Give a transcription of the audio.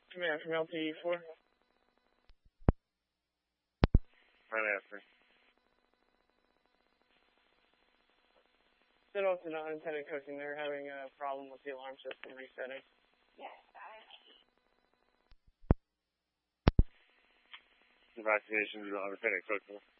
Command from LTE-4. Right after. Send off to non-intended coaching. They're having a problem with the alarm system resetting. Yes, got it. Evacuation to non-intended coaching.